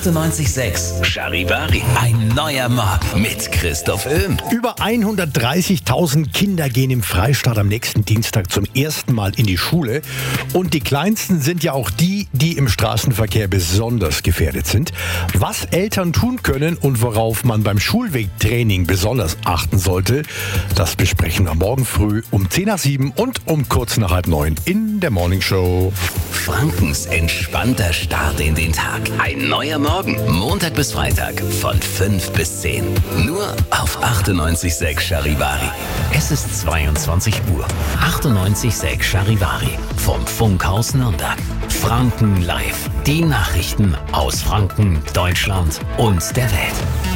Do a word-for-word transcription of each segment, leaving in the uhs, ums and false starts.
achtundneunzig Komma sechs Charivari. Ein neuer Morgen mit Christoph Öhm. Über hundertdreißigtausend Kinder gehen im Freistaat am nächsten Dienstag zum ersten Mal in die Schule. Und die Kleinsten sind ja auch die, die im Straßenverkehr besonders gefährdet sind. Was Eltern tun können und worauf man beim Schulwegtraining besonders achten sollte, das besprechen wir morgen früh um zehn nach sieben und um kurz nach halb neun in der Morningshow. Frankens entspannter Start in den Tag. Ein neuer Morgen. Montag bis Freitag von fünf bis zehn. Nur auf achtundneunzig Komma sechs Charivari. Es ist zweiundzwanzig Uhr. achtundneunzig Komma sechs Charivari. Vom Funkhaus Nürnberg. Franken live. Die Nachrichten aus Franken, Deutschland und der Welt.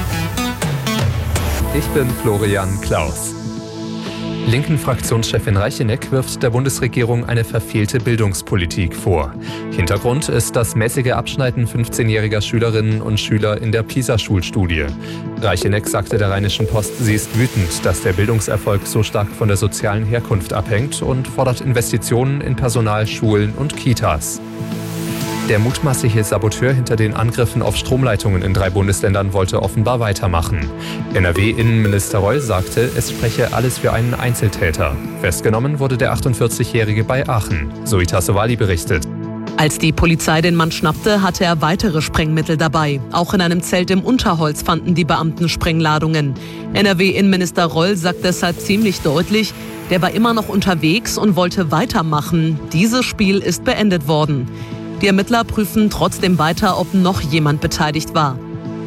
Ich bin Florian Klaus. Linken Fraktionschefin Reicheneck wirft der Bundesregierung eine verfehlte Bildungspolitik vor. Hintergrund ist das mäßige Abschneiden fünfzehnjähriger Schülerinnen und Schüler in der PISA-Schulstudie. Reicheneck sagte der Rheinischen Post, sie ist wütend, dass der Bildungserfolg so stark von der sozialen Herkunft abhängt und fordert Investitionen in Personal, Schulen und Kitas. Der mutmaßliche Saboteur hinter den Angriffen auf Stromleitungen in drei Bundesländern wollte offenbar weitermachen. N R W-Innenminister Reul sagte, es spreche alles für einen Einzeltäter. Festgenommen wurde der achtundvierzigjährige bei Aachen. Zoe Tassovali berichtet. Als die Polizei den Mann schnappte, hatte er weitere Sprengmittel dabei. Auch in einem Zelt im Unterholz fanden die Beamten Sprengladungen. N R W-Innenminister Reul sagt deshalb ziemlich deutlich, der war immer noch unterwegs und wollte weitermachen. Dieses Spiel ist beendet worden. Die Ermittler prüfen trotzdem weiter, ob noch jemand beteiligt war.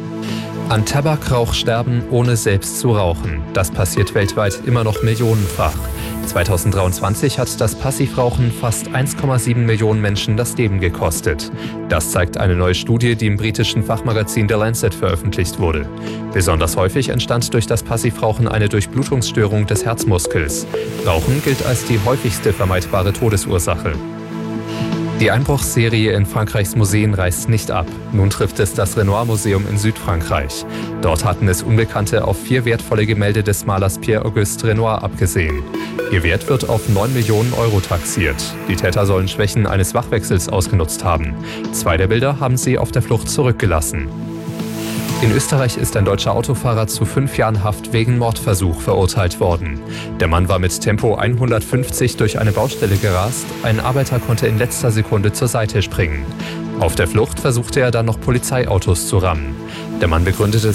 An Tabakrauch sterben, ohne selbst zu rauchen. Das passiert weltweit immer noch millionenfach. zweitausenddreiundzwanzig hat das Passivrauchen fast eins Komma sieben Millionen Menschen das Leben gekostet. Das zeigt eine neue Studie, die im britischen Fachmagazin The Lancet veröffentlicht wurde. Besonders häufig entstand durch das Passivrauchen eine Durchblutungsstörung des Herzmuskels. Rauchen gilt als die häufigste vermeidbare Todesursache. Die Einbruchsserie in Frankreichs Museen reißt nicht ab. Nun trifft es das Renoir-Museum in Südfrankreich. Dort hatten es Unbekannte auf vier wertvolle Gemälde des Malers Pierre-Auguste Renoir abgesehen. Ihr Wert wird auf neun Millionen Euro taxiert. Die Täter sollen Schwächen eines Wachwechsels ausgenutzt haben. Zwei der Bilder haben sie auf der Flucht zurückgelassen. In Österreich ist ein deutscher Autofahrer zu fünf Jahren Haft wegen Mordversuch verurteilt worden. Der Mann war mit Tempo hundertfünfzig durch eine Baustelle gerast. Ein Arbeiter konnte in letzter Sekunde zur Seite springen. Auf der Flucht versuchte er dann noch Polizeiautos zu rammen. Der Mann begründete